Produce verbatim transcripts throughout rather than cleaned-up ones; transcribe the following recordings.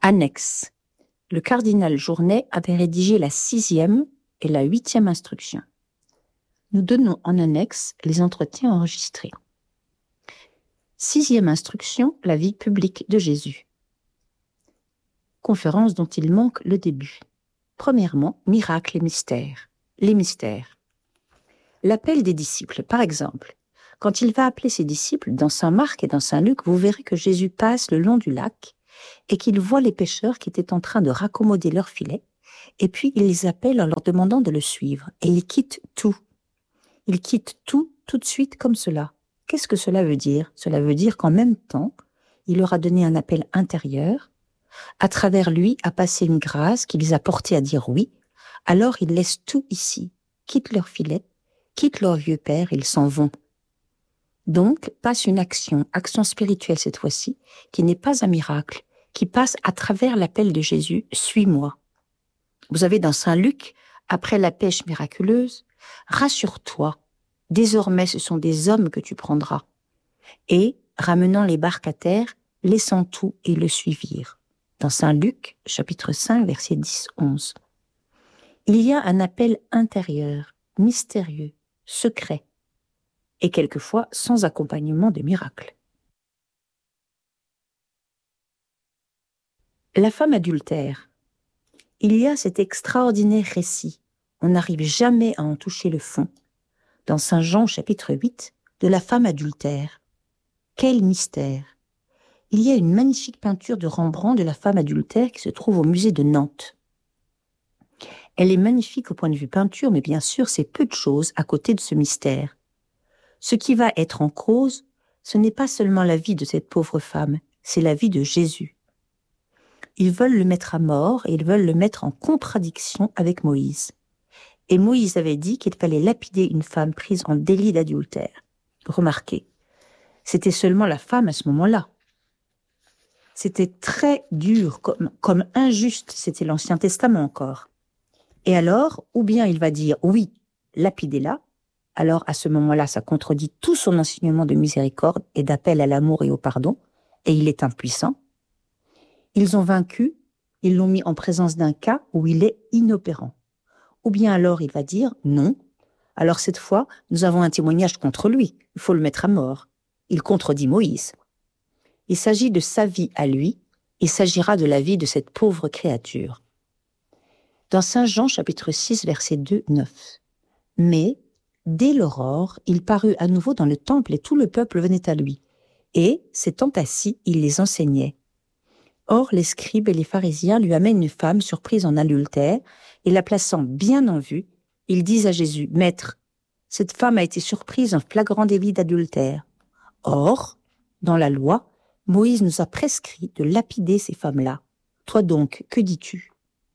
Annexe. Le cardinal Journet avait rédigé la sixième et la huitième instruction. Nous donnons en annexe les entretiens enregistrés. Sixième instruction, la vie publique de Jésus. Conférence dont il manque le début. Premièrement, miracles et mystères. Les mystères. L'appel des disciples, par exemple. Quand il va appeler ses disciples, dans saint Marc et dans saint Luc, vous verrez que Jésus passe le long du lac et qu'il voit les pêcheurs qui étaient en train de raccommoder leurs filets, et puis il les appelle en leur demandant de le suivre, et il quitte tout. Il quitte tout, tout de suite comme cela. Qu'est-ce que cela veut dire? Cela veut dire qu'en même temps, il leur a donné un appel intérieur, à travers lui a passé une grâce qui les a portés à dire oui, alors ils laissent tout ici, quittent leur filet, quittent leur vieux père, ils s'en vont. Donc, passe une action, action spirituelle cette fois-ci, qui n'est pas un miracle, qui passe à travers l'appel de Jésus, « Suis-moi ». Vous avez dans saint Luc, après la pêche miraculeuse, « Rassure-toi, désormais ce sont des hommes que tu prendras ». Et, ramenant les barques à terre, laissant tout et le suivirent. Dans saint Luc, chapitre cinq, versets dix à onze. Il y a un appel intérieur, mystérieux, secret, et quelquefois sans accompagnement de miracles. La femme adultère. Il y a cet extraordinaire récit, on n'arrive jamais à en toucher le fond, dans saint Jean chapitre huit, de la femme adultère. Quel mystère! Il y a une magnifique peinture de Rembrandt de la femme adultère qui se trouve au musée de Nantes. Elle est magnifique au point de vue peinture, mais bien sûr, c'est peu de choses à côté de ce mystère. Ce qui va être en cause, ce n'est pas seulement la vie de cette pauvre femme, c'est la vie de Jésus. Ils veulent le mettre à mort et ils veulent le mettre en contradiction avec Moïse. Et Moïse avait dit qu'il fallait lapider une femme prise en délit d'adultère. Remarquez, c'était seulement la femme à ce moment-là. C'était très dur, comme, comme injuste, c'était l'Ancien Testament encore. Et alors, ou bien il va dire, oui, lapidez-la, alors à ce moment-là, ça contredit tout son enseignement de miséricorde et d'appel à l'amour et au pardon, et il est impuissant. Ils ont vaincu, ils l'ont mis en présence d'un cas où il est inopérant. Ou bien alors il va dire non. Alors cette fois, nous avons un témoignage contre lui. Il faut le mettre à mort. Il contredit Moïse. Il s'agit de sa vie à lui. Il s'agira de la vie de cette pauvre créature. Dans saint Jean chapitre six, versets deux à neuf. Mais, dès l'aurore, il parut à nouveau dans le temple et tout le peuple venait à lui. Et, s'étant assis, il les enseignait. Or, les scribes et les pharisiens lui amènent une femme surprise en adultère, et la plaçant bien en vue, ils disent à Jésus, « Maître, cette femme a été surprise en flagrant délit d'adultère. Or, dans la loi, Moïse nous a prescrit de lapider ces femmes-là. Toi donc, que dis-tu »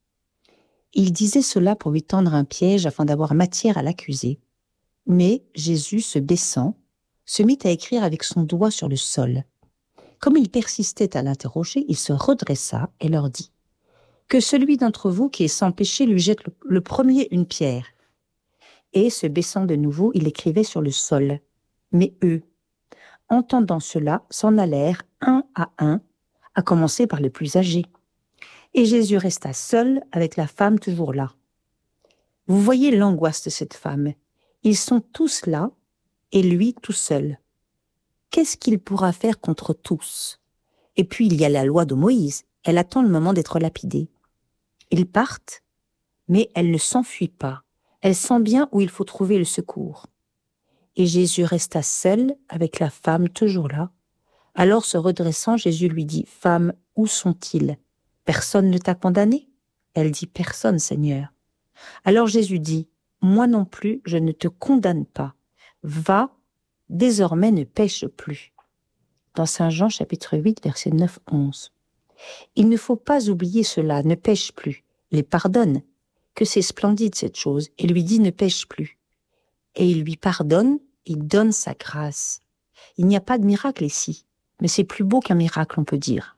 Il disait cela pour lui tendre un piège afin d'avoir matière à l'accuser. Mais Jésus, se baissant, se mit à écrire avec son doigt sur le sol. Comme il persistait à l'interroger, il se redressa et leur dit « Que celui d'entre vous qui est sans péché lui jette le, le premier une pierre. » Et, se baissant de nouveau, il écrivait sur le sol. Mais eux, entendant cela, s'en allèrent un à un, à commencer par le plus âgé. Et Jésus resta seul avec la femme toujours là. Vous voyez l'angoisse de cette femme. Ils sont tous là, et lui tout seul. Qu'est-ce qu'il pourra faire contre tous? Et puis il y a la loi de Moïse, elle attend le moment d'être lapidée. Ils partent, mais elle ne s'enfuit pas. Elle sent bien où il faut trouver le secours. Et Jésus resta seul avec la femme toujours là. Alors se redressant, Jésus lui dit, « Femme, où sont-ils? Personne ne t'a condamné ?» Elle dit, « Personne, Seigneur. » Alors Jésus dit, « Moi non plus, je ne te condamne pas. Va, désormais ne pêche plus. » Dans saint Jean chapitre huit, versets neuf à onze. Il ne faut pas oublier cela, ne pêche plus. Il pardonne, que c'est splendide cette chose, et lui dit ne pêche plus. Et il lui pardonne, il donne sa grâce. Il n'y a pas de miracle ici, mais c'est plus beau qu'un miracle, on peut dire.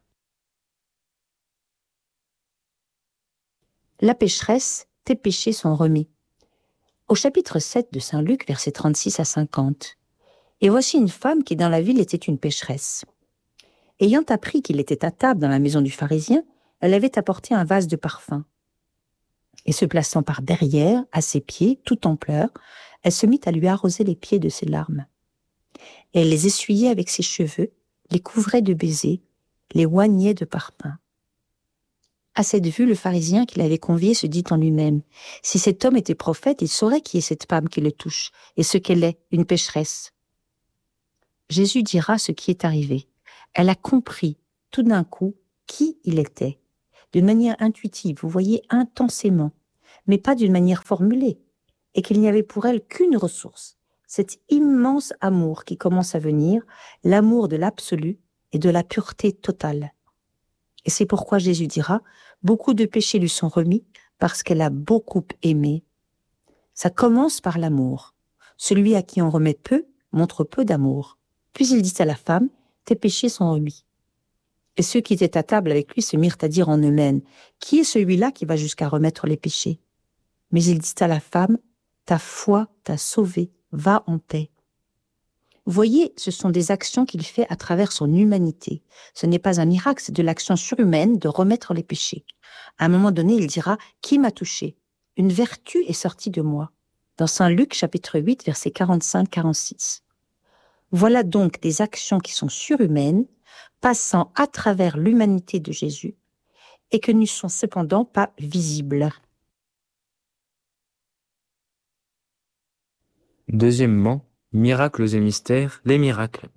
La pécheresse, tes péchés sont remis. Au chapitre sept de saint Luc, versets trente-six à cinquante. Et voici une femme qui dans la ville était une pécheresse. Ayant appris qu'il était à table dans la maison du pharisien, elle avait apporté un vase de parfum. Et se plaçant par derrière, à ses pieds, tout en pleurs, elle se mit à lui arroser les pieds de ses larmes. Et elle les essuyait avec ses cheveux, les couvrait de baisers, les oignait de parfum. À cette vue, le pharisien qui l'avait convié se dit en lui-même, « Si cet homme était prophète, il saurait qui est cette femme qui le touche, et ce qu'elle est, une pécheresse. » Jésus dira ce qui est arrivé. Elle a compris, tout d'un coup, qui il était. D'une manière intuitive, vous voyez, intensément, mais pas d'une manière formulée, et qu'il n'y avait pour elle qu'une ressource, cet immense amour qui commence à venir, l'amour de l'absolu et de la pureté totale. Et c'est pourquoi Jésus dira, beaucoup de péchés lui sont remis parce qu'elle a beaucoup aimé. Ça commence par l'amour. Celui à qui on remet peu montre peu d'amour. Puis il dit à la femme, tes péchés sont remis. Et ceux qui étaient à table avec lui se mirent à dire en eux-mêmes, qui est celui-là qui va jusqu'à remettre les péchés? Mais il dit à la femme, ta foi t'a sauvée, va en paix. Vous voyez, ce sont des actions qu'il fait à travers son humanité. Ce n'est pas un miracle, c'est de l'action surhumaine de remettre les péchés. À un moment donné, il dira, qui m'a touché? Une vertu est sortie de moi. Dans Saint Luc, chapitre huit, versets quarante-cinq quarante-six. Voilà donc des actions qui sont surhumaines, passant à travers l'humanité de Jésus, et que ne sont cependant pas visibles. Deuxièmement, miracles et mystères, les miracles.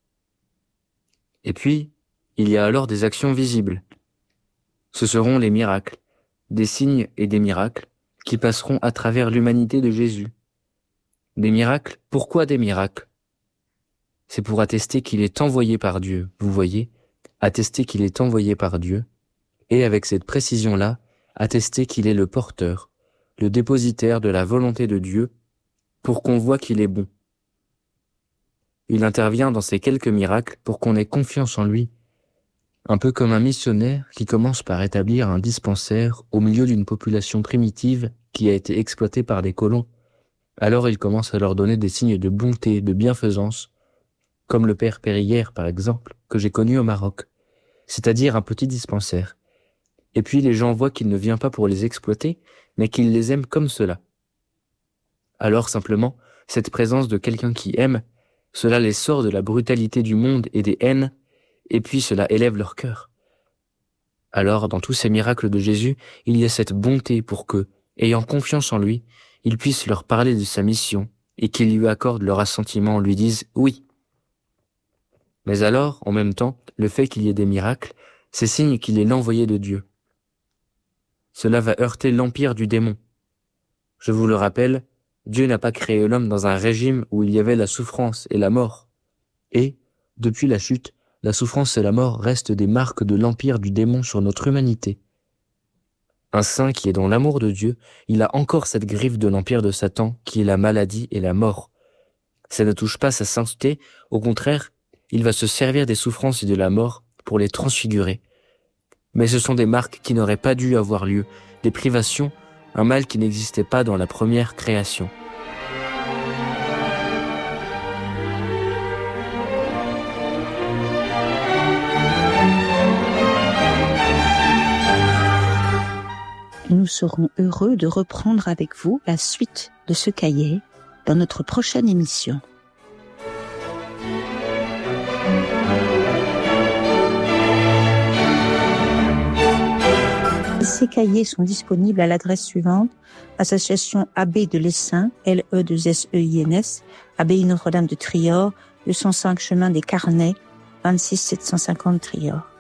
Et puis, il y a alors des actions visibles. Ce seront les miracles, des signes et des miracles qui passeront à travers l'humanité de Jésus. Des miracles, pourquoi des miracles? C'est pour attester qu'il est envoyé par Dieu, vous voyez, attester qu'il est envoyé par Dieu, et avec cette précision-là, attester qu'il est le porteur, le dépositaire de la volonté de Dieu, pour qu'on voit qu'il est bon. Il intervient dans ces quelques miracles pour qu'on ait confiance en lui, un peu comme un missionnaire qui commence par établir un dispensaire au milieu d'une population primitive qui a été exploitée par des colons. Alors il commence à leur donner des signes de bonté, de bienfaisance, comme le père Périère par exemple, que j'ai connu au Maroc, c'est-à-dire un petit dispensaire. Et puis les gens voient qu'il ne vient pas pour les exploiter, mais qu'il les aime comme cela. Alors simplement, cette présence de quelqu'un qui aime, cela les sort de la brutalité du monde et des haines, et puis cela élève leur cœur. Alors, dans tous ces miracles de Jésus, il y a cette bonté pour que, ayant confiance en lui, il puisse leur parler de sa mission, et qu'il lui accorde leur assentiment, lui dise « oui ». Mais alors, en même temps, le fait qu'il y ait des miracles, c'est signe qu'il est l'envoyé de Dieu. Cela va heurter l'empire du démon. Je vous le rappelle, Dieu n'a pas créé l'homme dans un régime où il y avait la souffrance et la mort. Et, depuis la chute, la souffrance et la mort restent des marques de l'empire du démon sur notre humanité. Un saint qui est dans l'amour de Dieu, il a encore cette griffe de l'empire de Satan qui est la maladie et la mort. Ça ne touche pas sa sainteté, au contraire, il va se servir des souffrances et de la mort pour les transfigurer. Mais ce sont des marques qui n'auraient pas dû avoir lieu, des privations, un mal qui n'existait pas dans la première création. Nous serons heureux de reprendre avec vous la suite de ce cahier dans notre prochaine émission. Ces cahiers sont disponibles à l'adresse suivante: Association Abbé de l'Essaim, L E deux S E I N S, Abbaye Notre-Dame de Trior, deux cent cinq chemin des Carnets, vingt-six sept cent cinquante Trior.